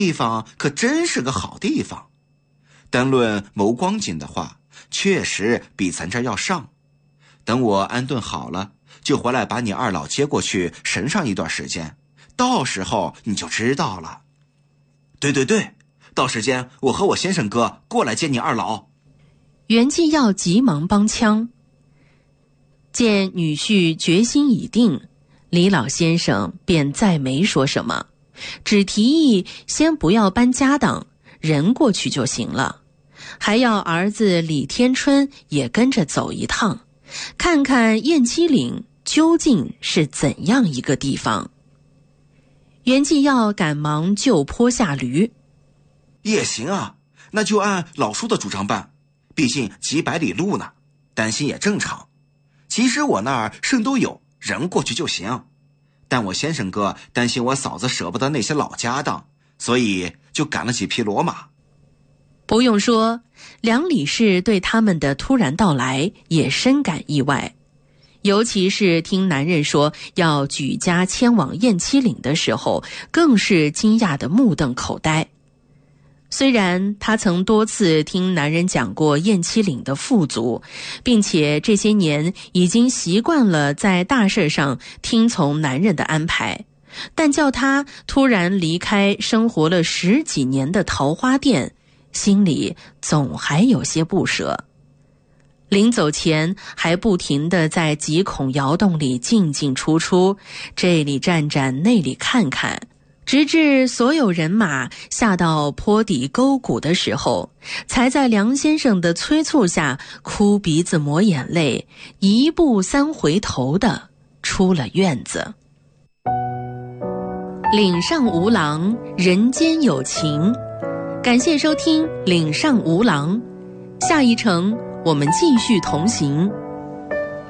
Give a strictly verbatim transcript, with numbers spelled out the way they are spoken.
地方可真是个好地方。单论谋光景的话，确实比咱这儿要上。等我安顿好了，就回来把你二老接过去神上一段时间，到时候你就知道了。对对对，到时间我和我先生哥过来接你二老。 袁继耀急忙帮腔。见女婿决心已定，李老先生便再没说什么，只提议先不要搬家当，人过去就行了，还要儿子李天春也跟着走一趟，看看雁栖岭究竟是怎样一个地方。袁继耀赶忙就坡下驴。 也行啊，那就按老叔的主张办，毕竟几百里路呢，担心也正常。其实我那儿剩都有，人过去就行。但我先生哥担心我嫂子舍不得那些老家当，所以就赶了几匹骡马。 不用说，梁理事对他们的突然到来也深感意外，尤其是听男人说要举家迁往雁栖岭的时候，更是惊讶得目瞪口呆。虽然他曾多次听男人讲过雁栖岭的富足，并且这些年已经习惯了在大事上听从男人的安排，但叫他突然离开生活了十几年的桃花店，心里总还有些不舍。临走前还不停地在几孔窑洞里进进出出，这里站站那里看看，直至所有人马下到坡底沟谷的时候，才在梁先生的催促下哭鼻子抹眼泪，一步三回头的出了院子。岭上无郎，人间有情。感谢收听岭上无郎，下一程我们继续同行。